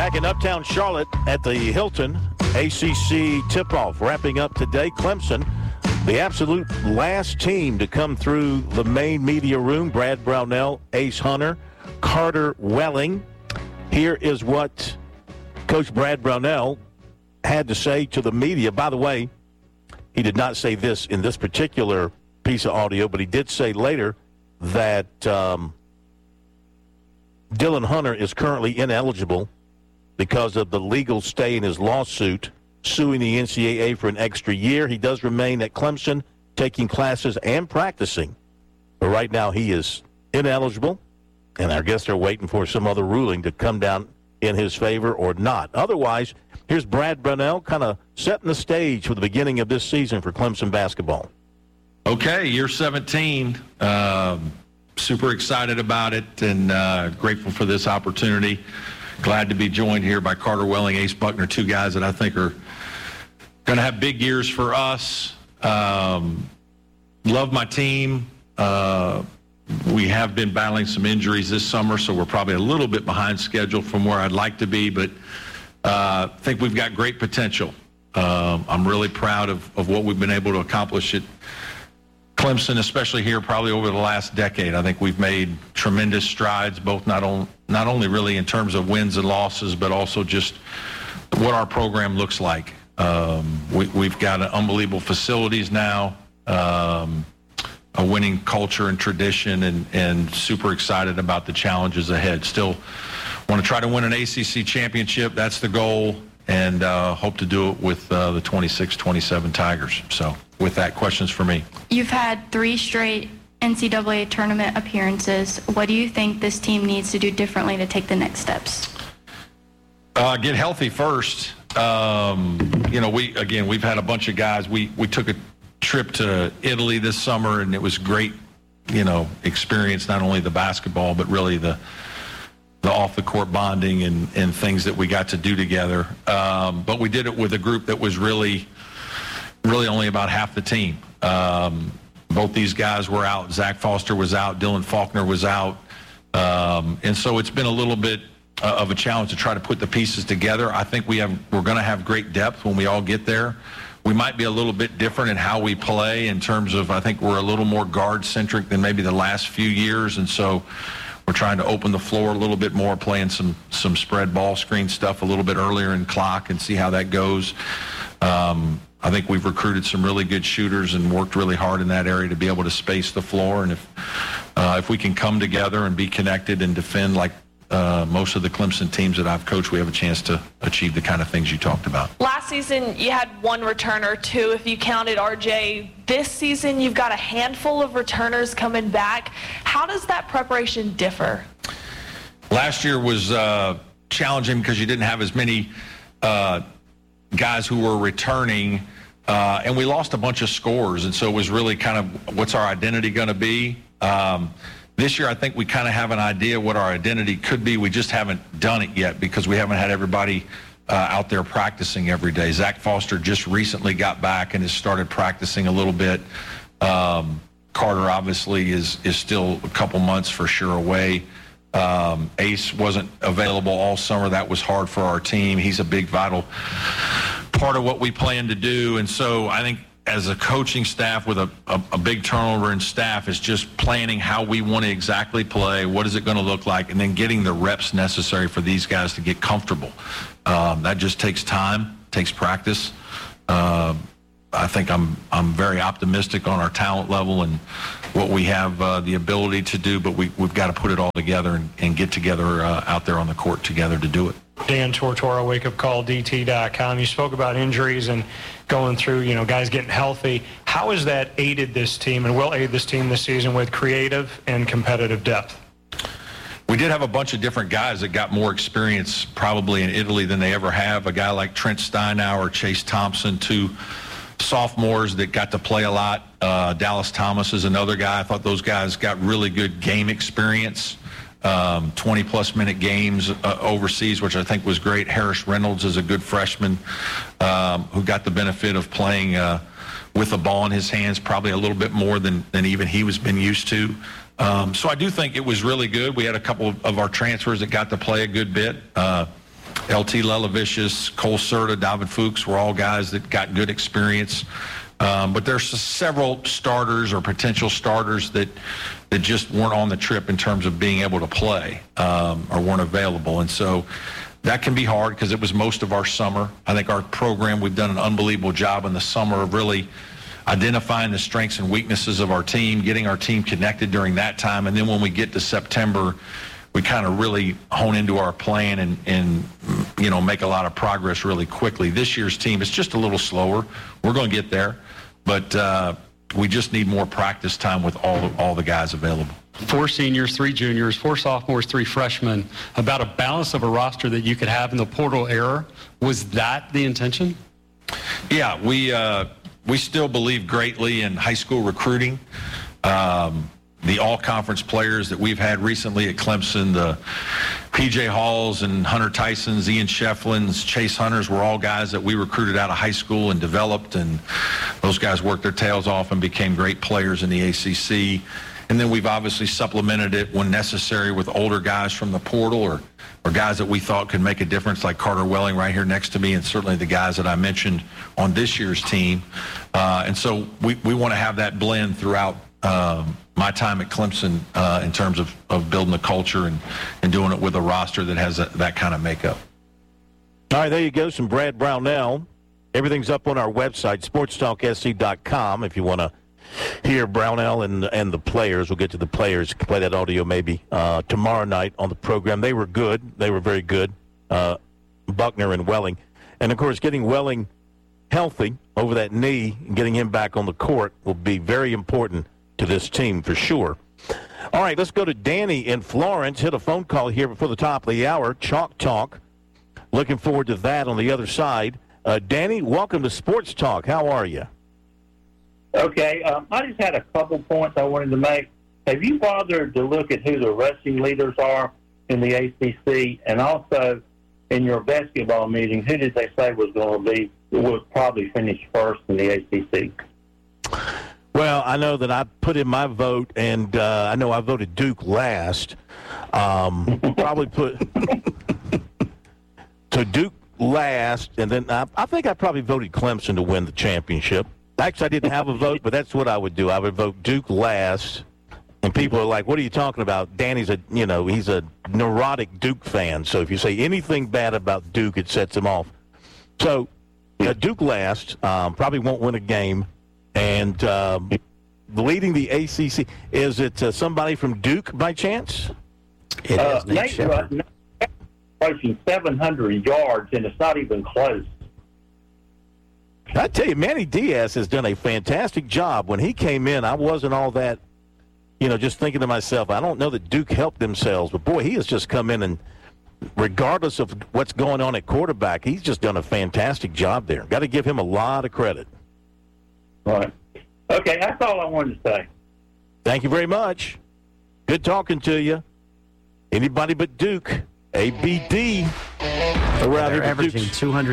Back in Uptown Charlotte at the Hilton, ACC tip-off wrapping up today. Clemson, the absolute last team to come through the main media room. Brad Brownell, Ace Hunter, Carter Welling. Here is what Coach Brad Brownell had to say to the media. By the way, he did not say this in this particular piece of audio, but he did say later that Dylan Hunter is currently ineligible because of the legal stay in his lawsuit suing the NCAA for an extra year. He does remain at Clemson, taking classes and practicing. But right now he is ineligible, and I guess they're waiting for some other ruling to come down in his favor or not. Otherwise, here's Brad Brownell kind of setting the stage for the beginning of this season for Clemson basketball. Okay, year 17. Super excited about it and grateful for this opportunity. Glad to be joined here by Carter Welling, Ace Buckner, two guys that I think are going to have big years for us. Love my team. We have been battling some injuries this summer, so we're probably a little bit behind schedule from where I'd like to be, but I think we've got great potential. I'm really proud of what we've been able to accomplish at Clemson, especially here probably over the last decade. I think we've made tremendous strides, both not only really in terms of wins and losses, but also just what our program looks like. We've got unbelievable facilities now, a winning culture and tradition, and super excited about the challenges ahead. Still want to try to win an ACC championship. That's the goal, and hope to do it with the 26-27 Tigers. So with that, questions for me. You've had 3 straight NCAA tournament appearances. What do you think this team needs to do differently to take the next steps? Get healthy first. We've had a bunch of guys. We took a trip to Italy this summer, and it was great, experience, not only the basketball, but really the off-the-court bonding and things that we got to do together. But we did it with a group that was really only about half the team. Both these guys were out. Zach Foster was out. Dylan Faulkner was out. And so it's been a little bit of a challenge to try to put the pieces together. I think we're going to have great depth when we all get there. We might be a little bit different in how we play in terms of, I think we're a little more guard-centric than maybe the last few years. And so we're trying to open the floor a little bit more, playing some spread ball screen stuff a little bit earlier in clock and see how that goes. I think we've recruited some really good shooters and worked really hard in that area to be able to space the floor. And if we can come together and be connected and defend like most of the Clemson teams that I've coached, we have a chance to achieve the kind of things you talked about. Last season, you had 1 returner, 2 if you counted RJ. This season, you've got a handful of returners coming back. How does that preparation differ? Last year was challenging because you didn't have as many guys who were returning, and we lost a bunch of scores, and so it was really kind of what's our identity going to be. This year, I think we kind of have an idea what our identity could be. We just haven't done it yet because we haven't had everybody out there practicing every day. Zach Foster just recently got back and has started practicing a little bit. Carter obviously is still a couple months for sure away. Ace wasn't available all summer. That was hard for our team. He's a big, vital part of what we plan to do. And so I think as a coaching staff with a big turnover in staff is just planning how we want to exactly play, what is it going to look like, and then getting the reps necessary for these guys to get comfortable. That just takes time, takes practice. I think I'm very optimistic on our talent level and what we have the ability to do, but we've got to put it all together and get together out there on the court together to do it. Dan Tortora, wakeupcalldt.com. You spoke about injuries and going through, guys getting healthy. How has that aided this team and will aid this team this season with creative and competitive depth? We did have a bunch of different guys that got more experience probably in Italy than they ever have. A guy like Trent Steinauer, Chase Thompson, 2 sophomores that got to play a lot. Dallas Thomas is another guy. I thought those guys got really good game experience. 20-plus minute games overseas, which I think was great. Harris Reynolds is a good freshman who got the benefit of playing with the ball in his hands probably a little bit more than even he was been used to. So I do think it was really good. We had a couple of our transfers that got to play a good bit. LT Lelavicius, Cole Serta, David Fuchs were all guys that got good experience. But there's several starters or potential starters that just weren't on the trip in terms of being able to play or weren't available. And so that can be hard because it was most of our summer. I think our program, we've done an unbelievable job in the summer of really identifying the strengths and weaknesses of our team, getting our team connected during that time. And then when we get to September, we kind of really hone into our plan and make a lot of progress really quickly. This year's team is just a little slower. We're going to get there, but we just need more practice time with all the guys available. 4 seniors, 3 juniors, 4 sophomores, 3 freshmen, about a balance of a roster that you could have in the portal era. Was that the intention? Yeah, we still believe greatly in high school recruiting. The all-conference players that we've had recently at Clemson, the P.J. Halls and Hunter Tysons, Ian Shefflins, Chase Hunters were all guys that we recruited out of high school and developed, and those guys worked their tails off and became great players in the ACC. And then we've obviously supplemented it when necessary with older guys from the portal or guys that we thought could make a difference, like Carter Welling right here next to me, and certainly the guys that I mentioned on this year's team. And so we want to have that blend throughout my time at Clemson in terms of building the culture and doing it with a roster that has that kind of makeup. All right, there you go, some Brad Brownell. Everything's up on our website, sportstalksc.com, if you want to hear Brownell and the players. We'll get to the players, play that audio maybe tomorrow night on the program. They were good. They were very good, Buckner and Welling. And, of course, getting Welling healthy over that knee and getting him back on the court will be very important to this team for sure. All right, let's go to Danny in Florence. Hit a phone call here before the top of the hour. Chalk Talk. Looking forward to that on the other side. Danny, welcome to Sports Talk. How are you? Okay, I just had a couple points I wanted to make. Have you bothered to look at who the rushing leaders are in the ACC? And also, in your basketball meeting, who did they say would probably finish first in the ACC? Well, I know that I put in my vote, and I know I voted Duke last. Probably put to Duke last, and then I think I probably voted Clemson to win the championship. Actually, I didn't have a vote, but that's what I would do. I would vote Duke last, and people are like, "What are you talking about?" Danny's he's a neurotic Duke fan, so if you say anything bad about Duke, it sets him off. So Duke last, probably won't win a game. And leading the ACC, is it somebody from Duke by chance? It is Nate Shepherd. Approaching 700 yards, and it's not even close. I tell you, Manny Diaz has done a fantastic job. When he came in, I wasn't all that, just thinking to myself, I don't know that Duke helped themselves. But, boy, he has just come in and, regardless of what's going on at quarterback, he's just done a fantastic job there. Got to give him a lot of credit. Right. Okay, that's all I wanted to say. Thank you very much. Good talking to you. Anybody but Duke. ABD. They're averaging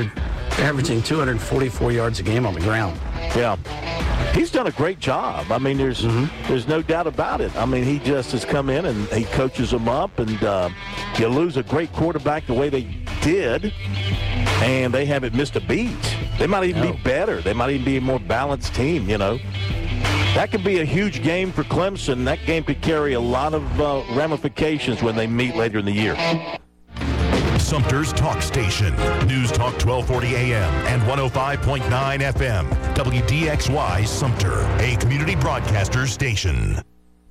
244 yards a game on the ground. Yeah. He's done a great job. I mean, there's no doubt about it. I mean, he just has come in and he coaches them up, and you lose a great quarterback the way they did, and they haven't missed a beat. They might even be better. They might even be a more balanced team, That could be a huge game for Clemson. That game could carry a lot of ramifications when they meet later in the year. Sumter's Talk Station. News Talk 1240 AM and 105.9 FM. WDXY Sumter, a community broadcaster station.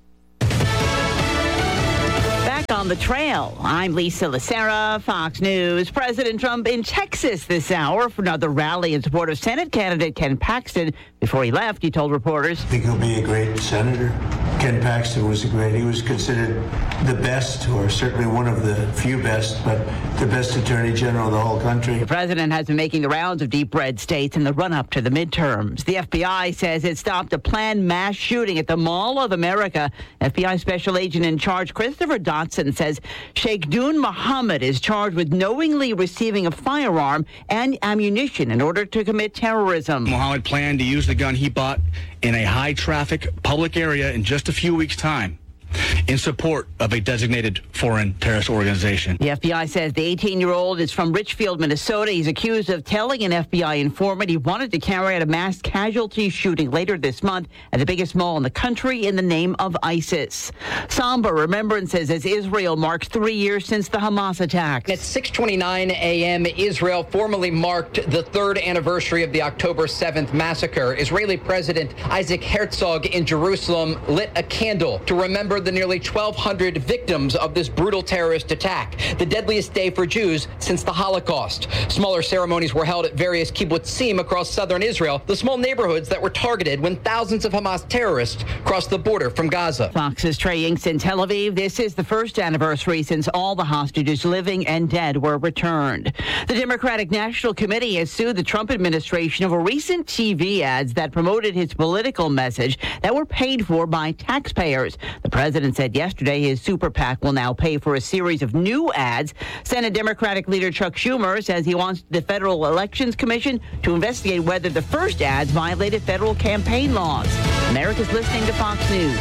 Back on the trail, I'm Lisa Lacera, Fox News. President Trump in Texas this hour for another rally in support of Senate candidate Ken Paxton. Before he left, he told reporters, I think he'll be a great senator. Ken Paxton he was considered the best, or certainly one of the few best, but the best attorney general of the whole country. The president has been making the rounds of deep red states in the run-up to the midterms. The FBI says it stopped a planned mass shooting at the Mall of America. FBI Special Agent in charge Christopher Dotson says Sheikh Dun Muhammad is charged with knowingly receiving a firearm and ammunition in order to commit terrorism. Muhammad planned to use the gun he bought in a high-traffic public area in just a few weeks' time. in support of a designated foreign terrorist organization. The FBI says the 18-year-old is from Richfield, Minnesota. He's accused of telling an FBI informant he wanted to carry out a mass casualty shooting later this month at the biggest mall in the country in the name of ISIS. Somber remembrances as Israel marks 3 years since the Hamas attacks. At 6:29 a.m., Israel formally marked the third anniversary of the October 7th massacre. Israeli President Isaac Herzog in Jerusalem lit a candle to remember the nearly 1,200 victims of this brutal terrorist attack, the deadliest day for Jews since the Holocaust. Smaller ceremonies were held at various kibbutzim across southern Israel, the small neighborhoods that were targeted when thousands of Hamas terrorists crossed the border from Gaza. Fox's Trey Inks in Tel Aviv. This is the first anniversary since all the hostages, living and dead, were returned. The Democratic National Committee has sued the Trump administration over recent TV ads that promoted his political message that were paid for by taxpayers. The president said yesterday his super PAC will now pay for a series of new ads. Senate Democratic leader Chuck Schumer says he wants the Federal Elections Commission to investigate whether the first ads violated federal campaign laws. America's listening to Fox News.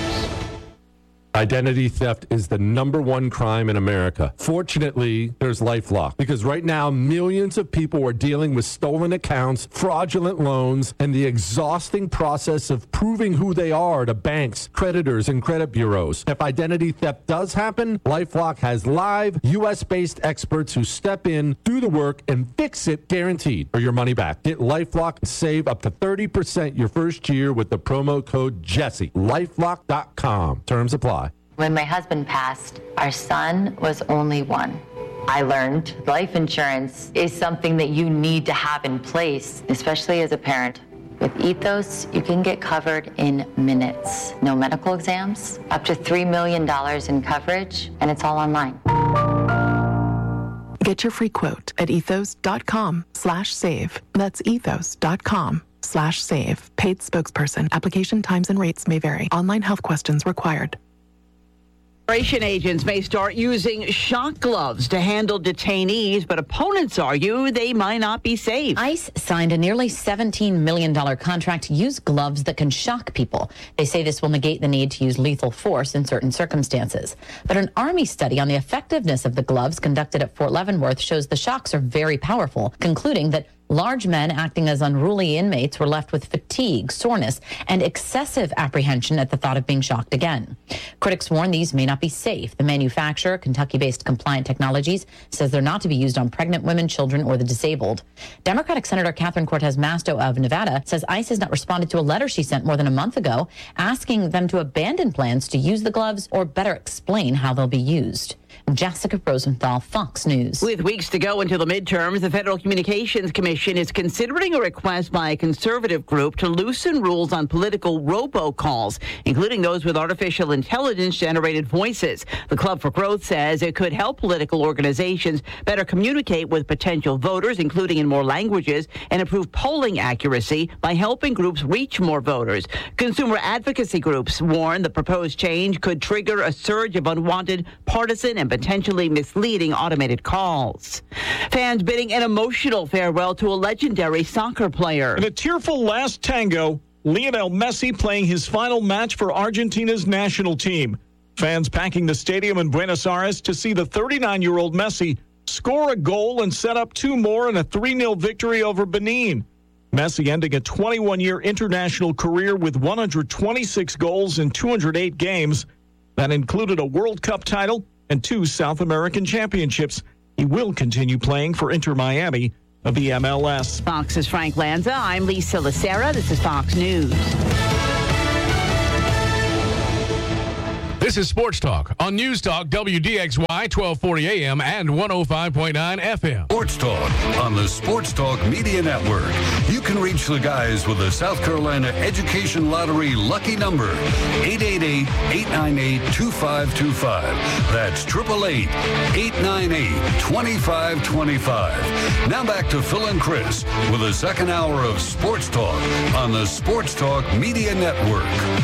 Identity theft is the #1 crime in America. Fortunately, there's LifeLock, because right now millions of people are dealing with stolen accounts, fraudulent loans, and the exhausting process of proving who they are to banks, creditors, and credit bureaus. If identity theft does happen, LifeLock has live U.S.-based experts who step in, do the work, and fix it guaranteed for your money back. Get LifeLock and save up to 30% your first year with the promo code Jesse. LifeLock.com. Terms apply. When my husband passed, our son was only 1. I learned life insurance is something that you need to have in place, especially as a parent. With Ethos, you can get covered in minutes. No medical exams, up to $3 million in coverage, and it's all online. Get your free quote at ethos.com/save. That's ethos.com/save. Paid spokesperson. Application times and rates may vary. Online health questions required. Immigration agents may start using shock gloves to handle detainees, but opponents argue they might not be safe. ICE signed a nearly $17 million contract to use gloves that can shock people. They say this will negate the need to use lethal force in certain circumstances. But an Army study on the effectiveness of the gloves conducted at Fort Leavenworth shows the shocks are very powerful, concluding that large men acting as unruly inmates were left with fatigue, soreness, and excessive apprehension at the thought of being shocked again. Critics warn these may not be safe. The manufacturer, Kentucky-based Compliant Technologies, says they're not to be used on pregnant women, children, or the disabled. Democratic Senator Catherine Cortez Masto of Nevada says ICE has not responded to a letter she sent more than a month ago asking them to abandon plans to use the gloves or better explain how they'll be used. Jessica Rosenthal, Fox News. With weeks to go until the midterms, the Federal Communications Commission is considering a request by a conservative group to loosen rules on political robocalls, including those with artificial intelligence-generated voices. The Club for Growth says it could help political organizations better communicate with potential voters, including in more languages, and improve polling accuracy by helping groups reach more voters. Consumer advocacy groups warn the proposed change could trigger a surge of unwanted partisan and potentially misleading automated calls. Fans bidding an emotional farewell to a legendary soccer player. In a tearful last tango, Lionel Messi playing his final match for Argentina's national team. Fans packing the stadium in Buenos Aires to see the 39-year-old Messi score a goal and set up 2 more in a 3-0 victory over Benin. Messi ending a 21-year international career with 126 goals in 208 games. That included a World Cup title and 2 South American championships. He will continue playing for Inter Miami of the MLS. Fox's Frank Lanza. I'm Lisa Lacera. This is Fox News. This is Sports Talk on News Talk WDXY 1240 AM and 105.9 FM. Sports Talk on the Sports Talk Media Network. You can reach the guys with the South Carolina Education Lottery lucky number, 888-898-2525. That's 888-898-2525. Now back to Phil and Chris with the second hour of Sports Talk on the Sports Talk Media Network.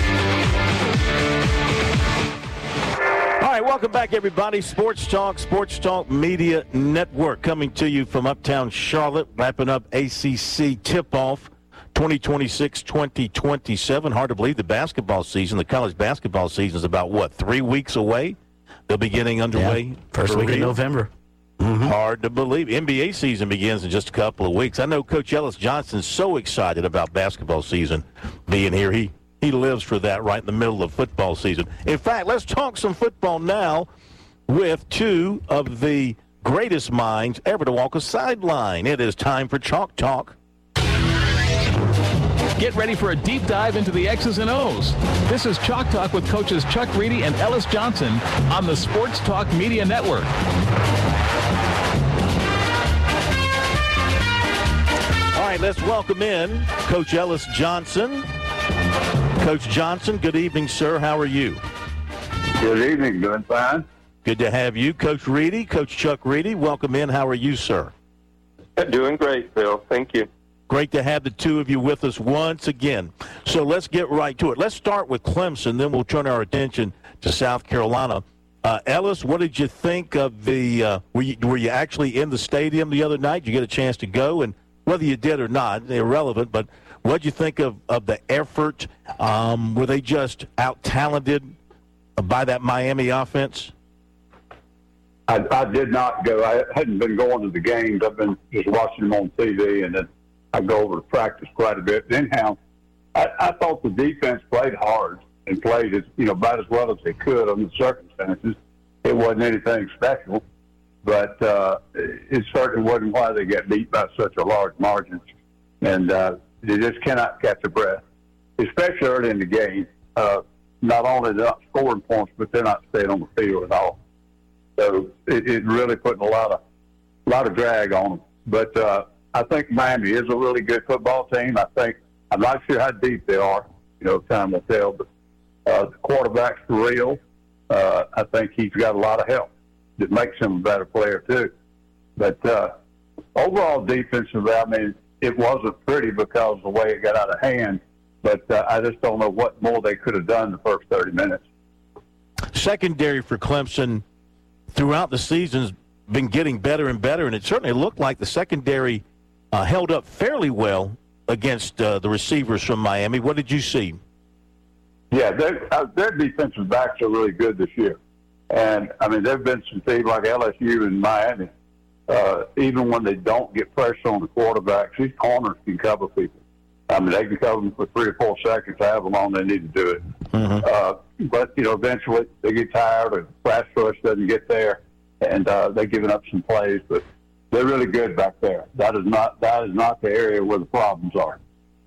All right, welcome back, everybody. Sports Talk Media Network coming to you from uptown Charlotte, wrapping up ACC tip-off. 2026-2027. Hard to believe the basketball season, the college basketball season is about, 3 weeks away? They'll be getting underway. First week in November. Mm-hmm. Hard to believe. NBA season begins in just a couple of weeks. I know Coach Ellis Johnson's so excited about basketball season being here. He lives for that right in the middle of football season. In fact, let's talk some football now with two of the greatest minds ever to walk a sideline. It is time for Chalk Talk. Get ready for a deep dive into the X's and O's. This is Chalk Talk with coaches Chuck Reedy and Ellis Johnson on the Sports Talk Media Network. All right, let's welcome in Coach Ellis Johnson. Coach Johnson, good evening, sir. How are you? Good evening. Doing fine. Good to have you. Coach Reedy, Coach Chuck Reedy, welcome in. How are you, sir? Doing great, Phil. Thank you. Great to have the two of you with us once again. So let's get right to it. Let's start with Clemson, then we'll turn our attention to South Carolina. Ellis, what did you think of the were you actually in the stadium the other night? Did you get a chance to go? And whether you did or not, irrelevant, but what did you think of the effort? Were they just out-talented by that Miami offense? I did not go. I hadn't been going to the games. I've been just watching them on TV, and then I go over to practice quite a bit. Anyhow, I thought the defense played hard and played as about as well as they could under the circumstances. It wasn't anything special, but it certainly wasn't why they got beat by such a large margin. And they just cannot catch a breath, especially early in the game. Not only they're not scoring points, but they're not staying on the field at all. So it really putting a lot of drag on them. But I think Miami is a really good football team. I'm not sure how deep they are. Time will tell. But the quarterback's for real. I think he's got a lot of help that makes him a better player too. But overall defensively, it wasn't pretty because of the way it got out of hand. But I just don't know what more they could have done the first 30 minutes. Secondary for Clemson throughout the season's been getting better and better, and it certainly looked like the secondary held up fairly well against the receivers from Miami. What did you see? Yeah, their defensive backs are really good this year. And, there have been some teams like LSU and Miami, even when they don't get pressure on the quarterbacks, these corners can cover people. They can cover them for 3 or 4 seconds, however long they need to do it. Mm-hmm. But, eventually they get tired or the pass rush doesn't get there, and they're giving up some plays. But they're really good back there. That is not the area where the problems are.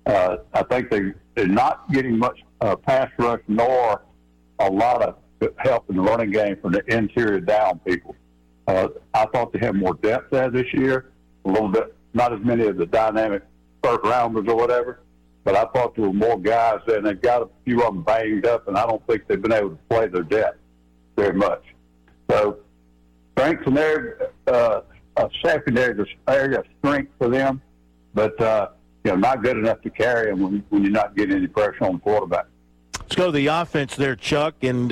I think they're not getting much pass rush nor a lot of help in the running game from the interior down people. I thought they had more depth there this year, a little bit, not as many of the dynamic first rounders or whatever, but I thought there were more guys there, and they've got a few of them banged up, and I don't think they've been able to play their depth very much. So strength in there, a secondary area of strength for them, but not good enough to carry them when you're not getting any pressure on the quarterback. Let's go to the offense there, Chuck. And,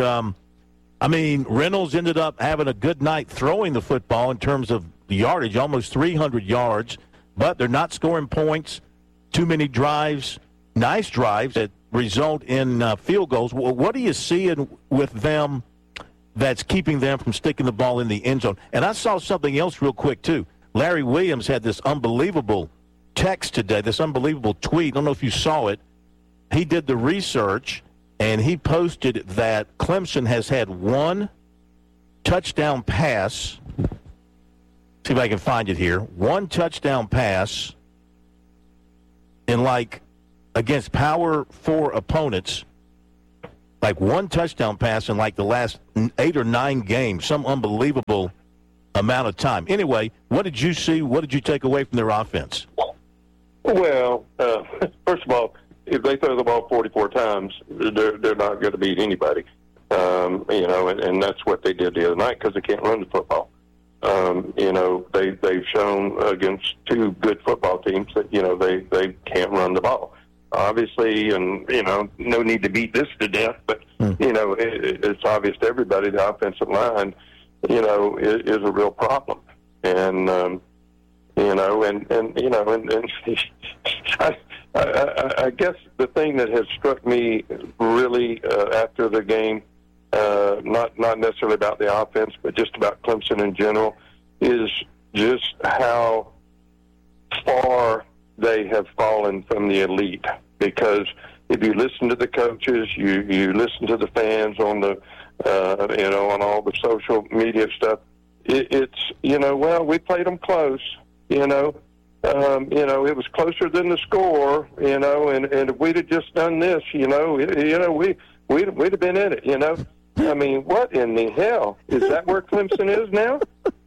Reynolds ended up having a good night throwing the football in terms of the yardage, almost 300 yards, but they're not scoring points, too many drives, nice drives that result in field goals. What do you see with them that's keeping them from sticking the ball in the end zone? And I saw something else real quick, too. Larry Williams had this unbelievable text today, this unbelievable tweet. I don't know if you saw it. He did the research, and he posted that Clemson has had one touchdown pass. See if I can find it here. One touchdown pass in against Power 4 opponents, one touchdown pass in the last 8 or 9 games, some unbelievable amount of time. Anyway, what did you see? What did you take away from their offense? Well, first of all, if they throw the ball 44 times, they're not going to beat anybody. And that's what they did the other night because they can't run the football. They've shown against 2 good football teams that, they can't run the ball. Obviously, and, no need to beat this to death, but, it's obvious to everybody the offensive line, is a real problem. And, I guess the thing that has struck me really after the game, not necessarily about the offense, but just about Clemson in general, is just how far they have fallen from the elite. Because if you listen to the coaches, you listen to the fans on the on all the social media stuff, it's well, we played them close, it was closer than the score, and if we'd have just done this, we'd have been in it, I mean, what in the hell? Is that where Clemson is now?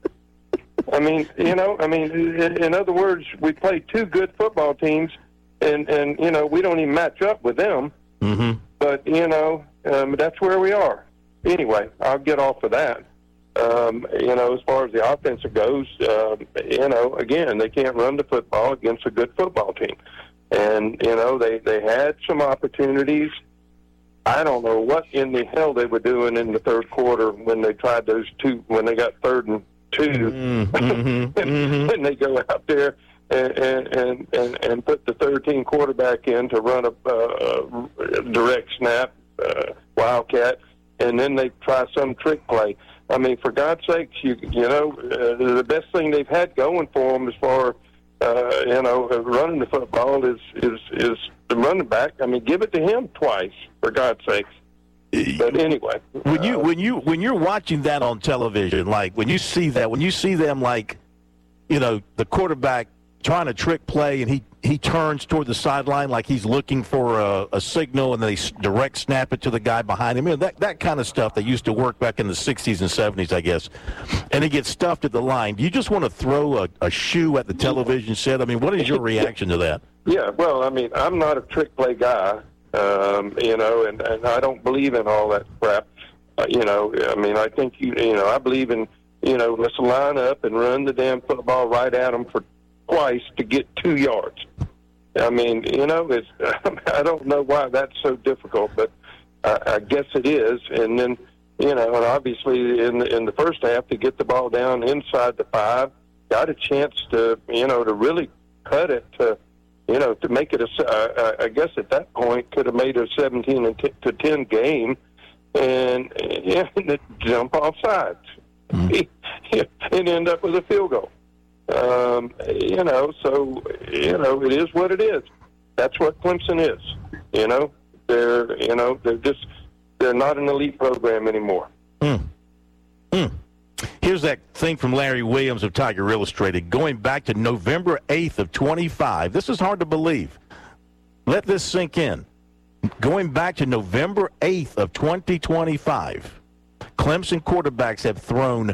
I mean, in other words, we played two good football teams, and we don't even match up with them. Mm-hmm. But, that's where we are. Anyway, I'll get off of that. As far as the offensive goes, again, they can't run the football against a good football team. And, they had some opportunities. I don't know what in the hell they were doing in the third quarter when they tried those two, when they got 3rd and 2, mm-hmm. and they go out there and put the 13 quarterback in to run a direct snap, wildcat, and then they try some trick play. I mean, for God's sakes, the best thing they've had going for them as far running the football is the running back. I mean, give it to him twice, for God's sakes. But anyway, when you're watching that on television, like when you see them like, the quarterback trying to trick play and he turns toward the sideline like he's looking for a signal, and then they direct snap it to the guy behind him. That kind of stuff that used to work back in the 60s and 70s, I guess. And he gets stuffed at the line. Do you just want to throw a shoe at the television set? I mean, what is your reaction to that? Yeah, well, I mean, I'm not a trick play guy, and I don't believe in all that crap. I mean, I think I believe in let's line up and run the damn football right at them for twice to get 2 yards. I mean, it's I don't know why that's so difficult, but I guess it is. And then, and obviously in the first half to get the ball down inside the 5, got a chance to, to really cut it to make it I guess at that point could have made it a 17-10 game, and jump off sides and end up with a field goal. So it is what it is. That's what Clemson is. They're not an elite program anymore. Here's that thing from Larry Williams of Tiger Illustrated. Going back to November 8th of 25. This is hard to believe. Let this sink in. Going back to November 8th of 2025, Clemson quarterbacks have thrown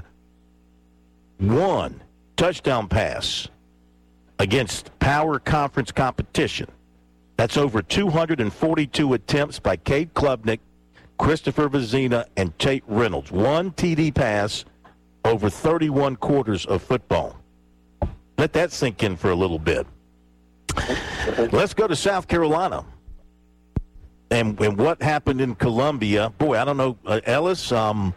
1 touchdown pass against power conference competition. That's over 242 attempts by Cade Klubnik, Christopher Vezina, and Tate Reynolds. 1 TD pass over 31 quarters of football. Let that sink in for a little bit. Let's go to South Carolina. And what happened in Columbia. Boy, I don't know, Ellis,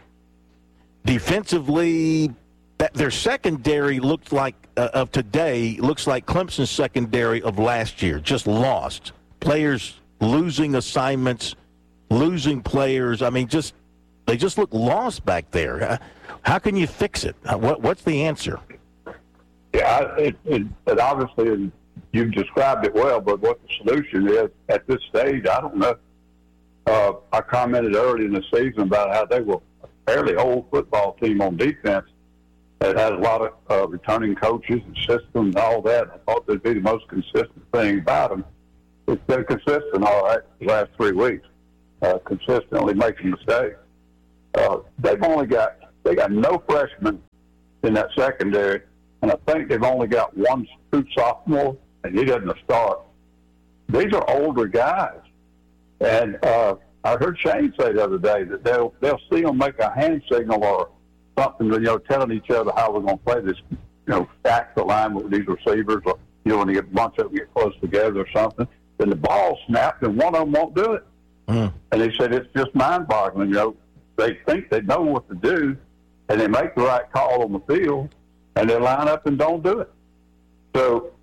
defensively, their secondary looks like of today looks like Clemson's secondary of last year. Just lost players, losing assignments, losing players. I mean, they just look lost back there. How can you fix it? What's the answer? Yeah, it obviously you've described it well. But what the solution is at this stage, I don't know. I commented early in the season about how they were a fairly old football team on defense. It had a lot of returning coaches and systems and all that. I thought that'd be the most consistent thing about them. It's been consistent all right the last 3 weeks, consistently making mistakes. They got no freshmen in that secondary, and I think they've only got 1 true sophomore, and he doesn't start. These are older guys, and I heard Shane say the other day that they'll see them make a hand signal or something, telling each other how we're going to play this, stack the line with these receivers, or, when you get a bunch of them get close together or something, then the ball snapped and one of them won't do it. And he said it's just mind-boggling. They think they know what to do, and they make the right call on the field, and they line up and don't do it. So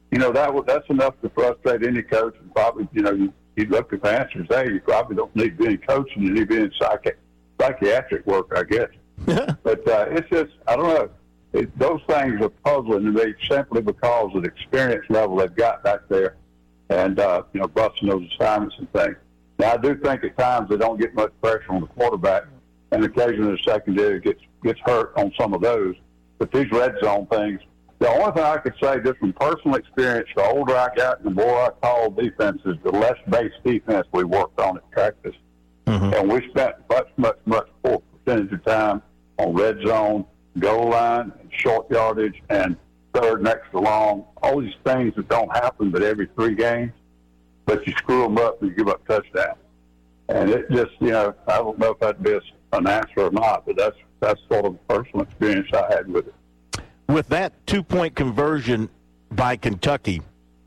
that's enough to frustrate any coach. And probably, you look at the answers there, you probably don't need to be in coaching, you need to be in psychiatric work, I guess. But it's just, I don't know. Those things are puzzling to me simply because of the experience level they've got back there and, busting those assignments and things. Now, I do think at times they don't get much pressure on the quarterback, and occasionally the secondary gets hurt on some of those. But these red zone things, the only thing I could say just from personal experience, the older I got and the more I called defenses, the less base defense we worked on at practice. Mm-hmm. And we spent much more percentage of time on red zone, goal line, and short yardage, and third and extra long. All these things that don't happen but every 3 games, but you screw them up and you give up touchdowns. And it just, I don't know if that'd be an answer or not, but that's sort of the personal experience I had with it. With that 2-point conversion by Kentucky,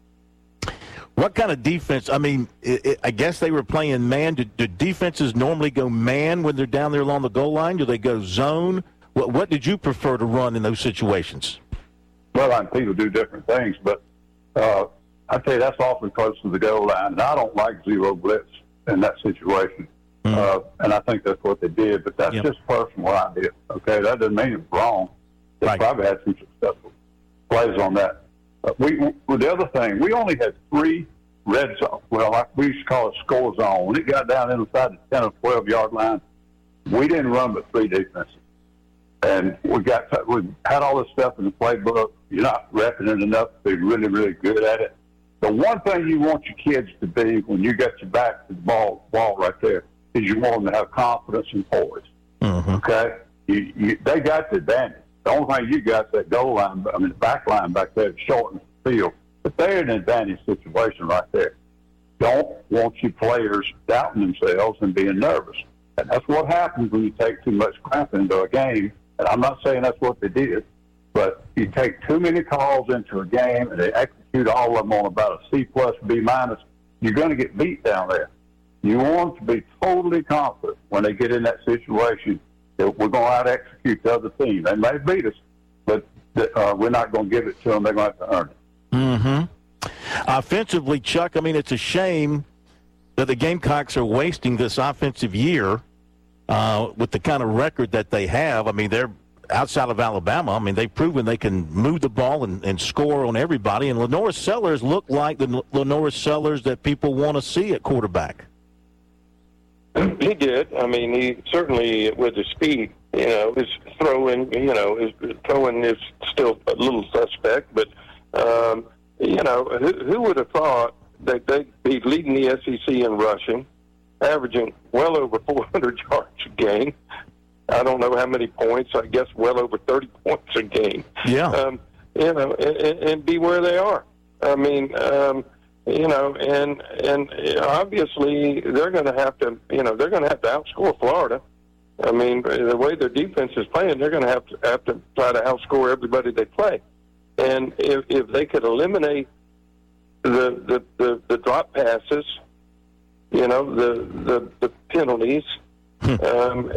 what kind of defense? I mean, I guess they were playing man. Do defenses normally go man when they're down there along the goal line? Do they go zone? What did you prefer to run in those situations? Well, people do different things, but I tell you, that's awfully close to the goal line. And I don't like zero blitz in that situation. And I think that's what they did, but that's just personal idea. Okay, that doesn't mean it's wrong. They probably had some successful plays on that. With the other thing, we only had 3 red zones. Well, we used to call it score zone. When it got down inside the 10 or 12-yard line, we didn't run but 3 defenses. And we had all this stuff in the playbook. You're not repping it enough to be really, really good at it. The one thing you want your kids to be when you got your back to the ball right there is you want them to have confidence and poise. Mm-hmm. Okay? They got the advantage. The only thing you got is that goal line, the back line back there that shortens the field. But they're in an advantage situation right there. Don't want you players doubting themselves and being nervous. And that's what happens when you take too much crap into a game. And I'm not saying that's what they did, but you take too many calls into a game and they execute all of them on about a C+, B-, you're going to get beat down there. You want to be totally confident when they get in that situation that we're going to out-execute the other team. They may beat us, but we're not going to give it to them. They're going to have to earn it. Mm-hmm. Offensively, Chuck, it's a shame that the Gamecocks are wasting this offensive year with the kind of record that they have. They're outside of Alabama. They've proven they can move the ball and score on everybody. And Lenora Sellers looked like the Lenora Sellers that people want to see at quarterback. He did. He certainly, with his speed, his throwing, his throwing is still a little suspect. But, who would have thought that they'd be leading the SEC in rushing, averaging well over 400 yards a game. I don't know how many points. I guess well over 30 points a game. Yeah. And be where they are. And obviously they're going to have to, outscore Florida. The way their defense is playing, they're going to have to try to outscore everybody they play. And if they could eliminate the drop passes, the penalties, then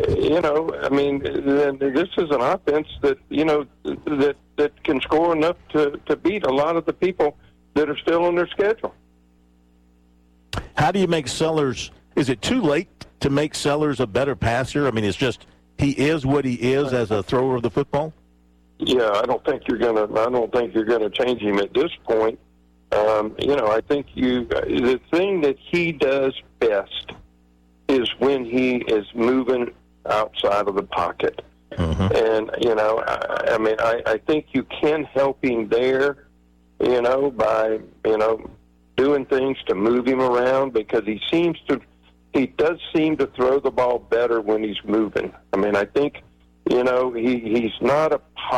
this is an offense that that can score enough to beat a lot of the people that are still on their schedule. How do you make Sellers? Is it too late to make Sellers a better passer? It's just he is what he is as a thrower of the football. Yeah, I don't think you're gonna change him at this point. I think the thing that he does best is when he is moving outside of the pocket. Mm-hmm. And I think you can help him there, by doing things to move him around, because he does seem to throw the ball better when he's moving. I think he's not a